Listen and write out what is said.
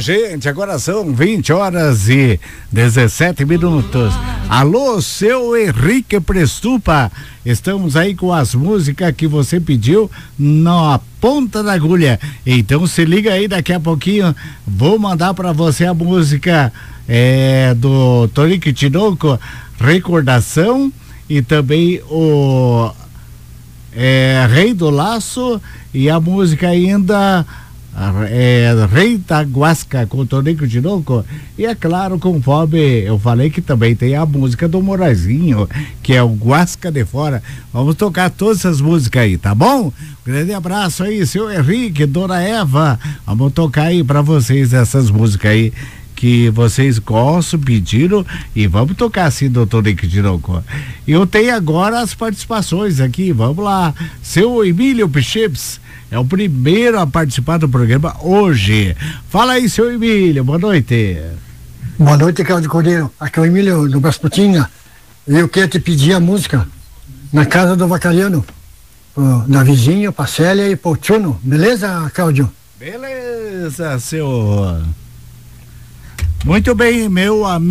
gente, agora são 20h17. Alô, seu Henrique Prestupa, estamos aí com as músicas que você pediu na ponta da agulha. Então se liga aí, daqui a pouquinho vou mandar pra você a música do Tonico Tinoco, Recordação, e também o Rei do Laço, e a música ainda Rei da Guasca, com o Tonico Tinoco. E é claro, conforme eu falei, que também tem a música do Moraizinho, que é o Guasca de Fora. Vamos tocar todas essas músicas aí, tá bom? Grande abraço aí, seu Henrique, dona Eva. Vamos tocar aí pra vocês essas músicas aí que vocês gostam, pediram, e vamos tocar assim, doutor Tonico Tinoco. Eu tenho agora as participações aqui, vamos lá. Seu Emílio Pichips é o primeiro a participar do programa hoje. Fala aí, seu Emílio, boa noite. Boa noite, Cláudio Cordeiro. Aqui é o Emílio do Brasputinha. Eu quero te pedir a música Na Casa do Vacariano, na vizinha, pra Célia e pro Tchuno. Beleza, Cláudio? Beleza, seu. Muito bem, meu amigo.